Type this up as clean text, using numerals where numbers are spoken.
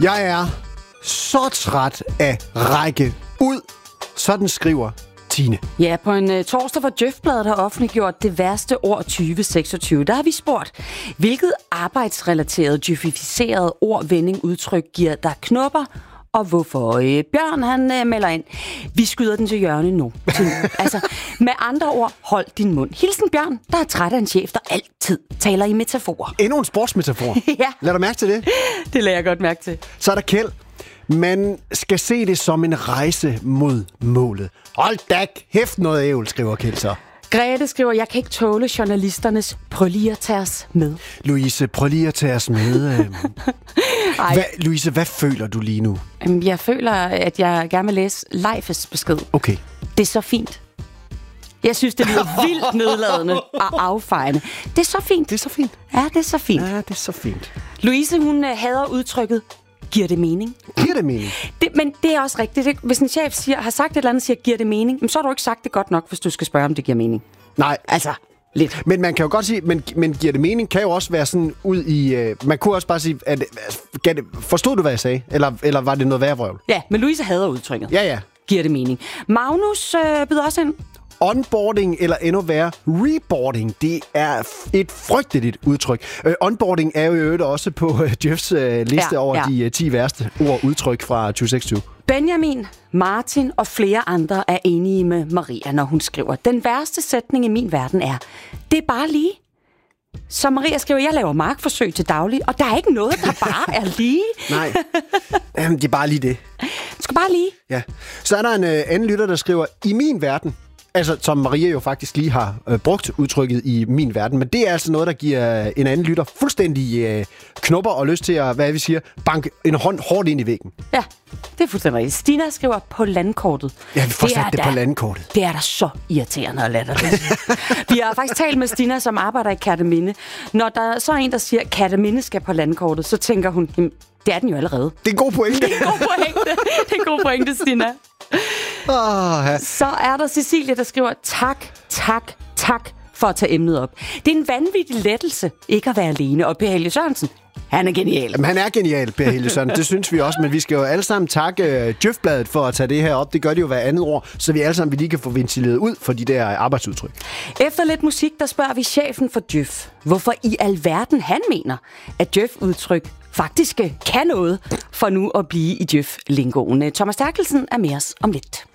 Jeg er så træt af række ud. Sådan skriver Tine. Ja, på en torsdag, hvor Djøf-bladet har offentliggjort det værste år 2026, der har vi spurgt, hvilket arbejdsrelateret, djøfificeret ord, vending, udtryk giver der knopper, og hvorfor Bjørn, han melder ind. Vi skyder den til hjørne nu. Altså, med andre ord, hold din mund. Hilsen Bjørn, der er træt af en chef, der altid taler i metaforer. Endnu en sportsmetafor. Ja. Lad dig mærke til det. Det lader jeg godt mærke til. Så er der Kjeld. Man skal se det som en rejse mod målet. Hold da kæft noget ævl, skriver Kjeld så. Grete skriver, jeg kan ikke tåle journalisternes prøv lige at tage os med. Louise, prøv lige at tage os med. Louise, hvad føler du lige nu? Jeg føler, at jeg gerne vil læse Leifes besked. Okay. Det er så fint. Jeg synes, det lyder vildt nedladende og affejende. Det er så fint. Det er så fint. Ja, det er så fint. Ja, det er så fint. Louise, hun hader udtrykket, giver det mening? Giver det mening? Men det er også rigtigt. Hvis en chef har sagt et eller andet, siger, giver det mening? Så har du ikke sagt det godt nok, hvis du skal spørge, om det giver mening. Nej. Altså, lidt. Men man kan jo godt sige, men giver det mening, kan jo også være sådan ud i... man kunne også bare sige, forstod du, hvad jeg sagde? Eller var det noget værre vrøvl? Ja, men Louise hader udtrykket. Ja. Giver det mening? Magnus byder også ind. Onboarding, eller endnu værre, reboarding, det er et frygteligt udtryk. Onboarding er jo i øvrigt også på Djøfs liste over de 10 værste ord udtryk fra 2026. Benjamin, Martin og flere andre er enige med Maria, når hun skriver, den værste sætning i min verden er, det er bare lige. Så Maria skriver, jeg laver markforsøg til daglig, og der er ikke noget, der bare er lige. Nej, det er bare lige det. Det skal bare lige. Ja. Så er der en anden lytter, der skriver, i min verden, altså, som Maria jo faktisk lige har brugt udtrykket i min verden, men det er altså noget, der giver en anden lytter fuldstændig knopper og lyst til at, hvad vi siger, banke en hånd hårdt ind i væggen. Ja, det er fuldstændig rigtigt. Stina skriver på landkortet. Ja, vi får sat det på landkortet. Det er da så irriterende at lade det. Vi har faktisk talt med Stina, som arbejder i Kerteminde. Når der så er en, der siger, at Kerteminde skal på landkortet, så tænker hun, det er den jo allerede. Det er en god pointe. Det er en god pointe, Stina. Så er der Cecilie, der skriver, tak for at tage emnet op. Det er en vanvittig lettelse ikke at være alene. Og Per Helge Sørensen, han er genial. Jamen, han er genial, Per Helge Sørensen. Det synes vi også, men vi skal jo alle sammen takke Djøf-bladet for at tage det her op. Det gør de jo hver andet år, så vi alle sammen lige kan få ventileret ud for de der arbejdsudtryk. Efter lidt musik, der spørger vi chefen for Djøf, hvorfor i alverden han mener, at Djøf-udtryk faktisk kan noget for nu at blive i Djøf-lingoen. Thomas Terkelsen er med os om lidt.